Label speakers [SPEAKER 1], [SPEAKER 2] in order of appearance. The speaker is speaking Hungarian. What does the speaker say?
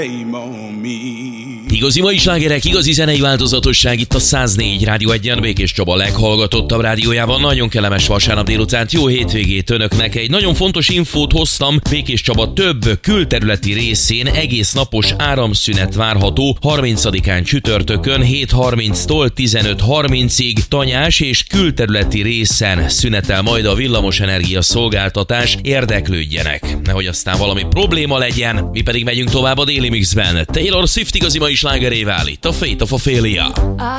[SPEAKER 1] Igazi mai slágerek, igazi zenei változatosság itt a 104 Rádió 1-en, Békés Csaba leghallgatottabb rádiójában. Nagyon kellemes vasárnap délutánt, jó hétvégét önöknek. Egy nagyon fontos infót hoztam, Békés Csaba több külterületi részén egész napos áramszünet várható 30-án csütörtökön 7:30-tól 15:30-ig. Tanyás és külterületi részen szünetel majd a villamosenergia szolgáltatás, érdeklődjenek, nehogy aztán valami probléma legyen. Mi pedig megyünk tovább a déli mixben. Taylor Swift igazi mai slágerével, itt a Fate of Ophelia.